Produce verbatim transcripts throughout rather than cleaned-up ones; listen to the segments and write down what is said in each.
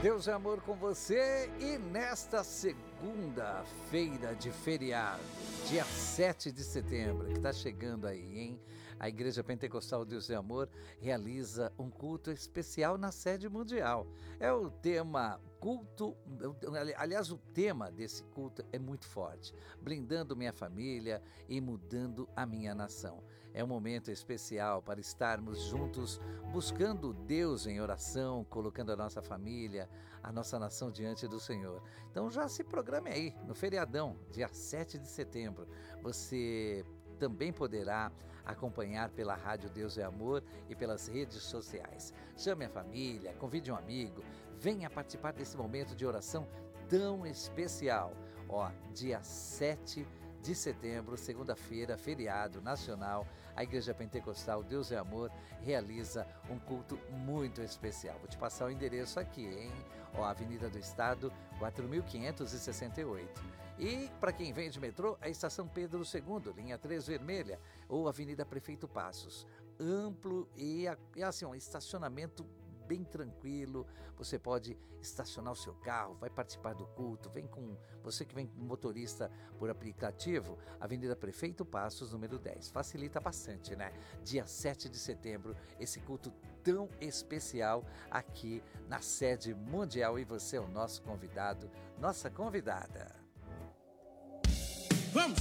Deus é amor com você e nesta segunda-feira de feriado, dia sete de setembro, que está chegando aí, hein? A Igreja Pentecostal Deus é Amor realiza um culto especial na sede mundial. É o tema culto, aliás, o tema desse culto é muito forte, blindando minha família e mudando a minha nação. É um momento especial para estarmos juntos, buscando Deus em oração, colocando a nossa família, a nossa nação diante do Senhor. Então já se programe aí, no feriadão, dia sete de setembro, você também poderá acompanhar pela Rádio Deus é Amor e pelas redes sociais. Chame a família, convide um amigo, venha participar desse momento de oração tão especial. Ó, dia sete de setembro, segunda-feira, feriado nacional, a Igreja Pentecostal Deus é Amor realiza um culto muito especial. Vou te passar o endereço aqui, hein? Ó, Avenida do Estado, quatro mil quinhentos e sessenta e oito. E para quem vem de metrô, a Estação Pedro segundo, linha três vermelha, ou Avenida Prefeito Passos. Amplo e, e assim, um estacionamento bem tranquilo, você pode estacionar o seu carro, vai participar do culto, vem com você que vem com motorista por aplicativo, Avenida Prefeito Passos, número dez, facilita bastante, né? Dia sete de setembro, esse culto tão especial aqui na sede mundial e você é o nosso convidado, nossa convidada. Vamos!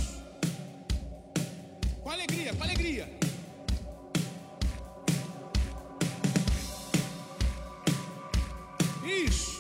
Com alegria, com alegria! Isso!